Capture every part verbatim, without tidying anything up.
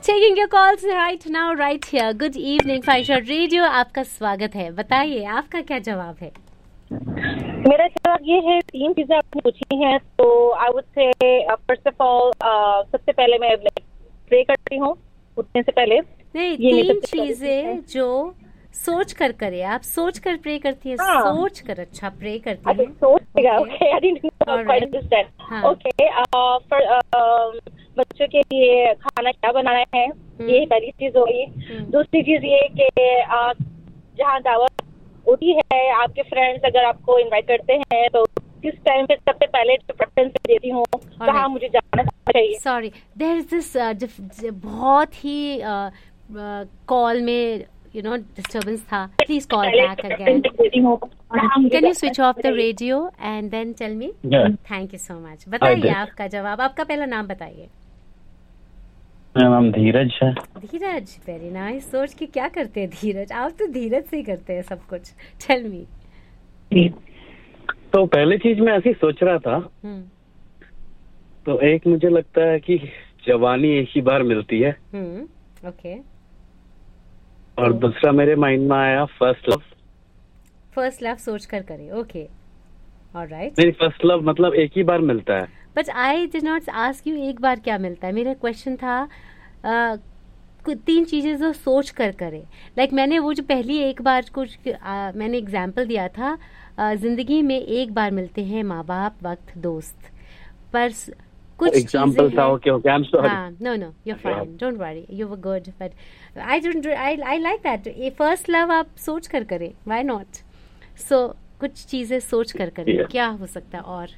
Taking your calls right now, right here. Good evening, फाइशा radio, आपका स्वागत है. बताइए आपका क्या जवाब है? मेरा जवाब ये है, तीन चीजें आपने पूछी हैं, तो I would say first of all सबसे पहले मैं प्रे करती हूँ उठने से पहले. नहीं, तीन चीजें जो सोच कर करे. आप सोच कर प्रे करती है? हाँ. सोच कर अच्छा प्रे करती है. सोच okay I didn't know quite understand. Okay for बच्चों के लिए खाना क्या बनाना है, ये पहली चीज होगी. दूसरी चीज ये कि जहाँ दावत होती है, आपके फ्रेंड्स अगर आपको इनवाइट करते हैं तो किस टाइम पे सबसे पहले प्रेफरेंस देती हूँ, कहाँ मुझे जाना चाहिए. सॉरी, देयर इज दिस बहुत ही कॉल में you know disturbance tha. Please call back again. Can you switch off the radio and then tell me? Yeah. Thank you so much. बताइए आपका जवाब. आपका पहला नाम बताइए. मेरा नाम धीरज है. धीरज, वेरी नाइस. सोच के क्या करते हैं धीरज? आप तो धीरज से ही करते हैं सब कुछ. Tell me. तो पहली चीज मैं ऐसी सोच रहा था, तो एक मुझे लगता है कि जवानी एक ही बार मिलती है. हम्म ओके. और दूसरा मेरे माइंड में आया फर्स्ट लव. फर्स्ट लव सोच कर करे. Okay, alright. नहीं, फर्स्ट लव मतलब एक ही बार मिलता है. But I did not ask you एक बार क्या मिलता है. मेरा क्वेश्चन था uh, तीन चीजें जो सोच कर करे. लाइक like, मैंने वो जो पहली एक बार कुछ uh, मैंने एग्जाम्पल दिया था. uh, जिंदगी में एक बार मिलते हैं माँ बाप, वक्त, दोस्त. पर कुछ एग्जांपल था. Okay okay, I am sorry. हाँ, no no, you are fine, don't worry, you were good. But I don't I I like that. ये फर्स्ट लव आप सोच कर करें, व्हाई नॉट. सो कुछ चीजें सोच कर करें. yeah. क्या हो सकता है और?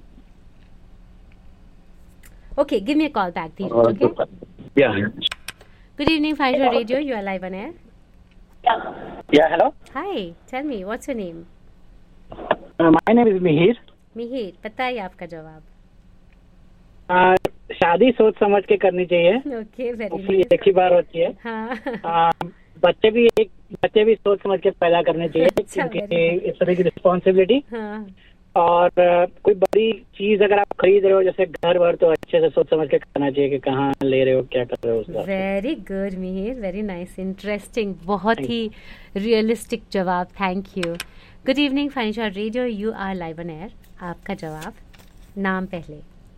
Okay, give me a call back Dheeraj. Okay, या. Good evening फाइशा radio, you are live on air. या hello. Hi, tell me what's your name? My name is Mihir. Mihir, बताइए आपका जवाब. आ, शादी सोच समझ के करनी चाहिए. Okay, very nice. एक ही बार होती है. हाँ. आ, बच्चे भी एक बच्चे भी सोच समझ के पैदा करने चाहिए, क्योंकि इस तरह की रिस्पॉन्सिबिलिटी. हाँ. और आ, कोई बड़ी चीज अगर आप खरीद रहे हो, जैसे घर वर, तो अच्छे से सोच समझ के करना चाहिए कि कहाँ ले रहे हो, क्या कर रहे हो. Very good Mihir, very nice, interesting, बहुत ही रियलिस्टिक जवाब. Thank you. Good evening फाइशा radio, you are live on air. आपका जवाब. नाम पहले.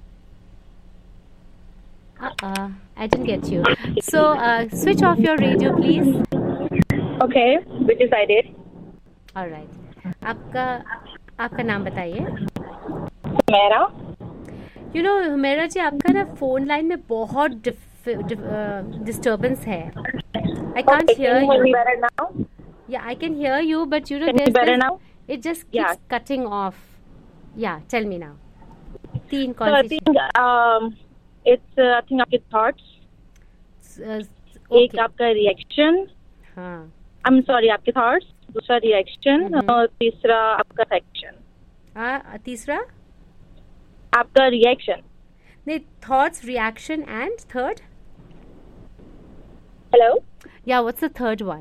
Uh-uh, I didn't get you. So, uh, switch off your radio, please. Okay, which is I did. All right. आपका आपका नाम बताइए. मेरा. You know, मेरा जी, आपका ना फोन लाइन में बहुत डिस्टर्बेंस है. I can't okay, hear can you. you. Better now? Yeah, I can hear you, but you know, can there's you better this, now? It just keeps yeah. cutting off. Yeah, tell me now. तीन कौन so, C? I think um, it's uh, I think आपके thoughts. Uh, okay. एक आपका reaction. हाँ. I'm sorry, आपके thoughts. दूसरा reaction. mm-hmm. और तीसरा आपका reaction. हाँ, तीसरा? आपका reaction. नहीं, thoughts, reaction and third? Hello? Yeah, what's the third one?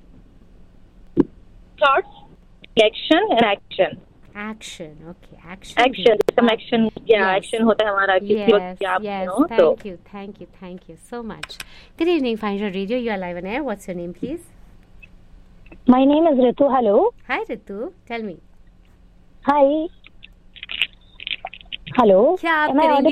Thoughts, reaction and action. Action, okay. Action. Action. Some action. Yeah, yes. Action होता है हमारा किसी वक्त क्या आप yes. know. Thank तो. you, thank you, thank you so much. Good evening, Faisha Radio. You are live on air. What's your name, please? My name is Ritu. Hello. Hi, Ritu. Tell me. Hi. Hello. क्या आप करेंगे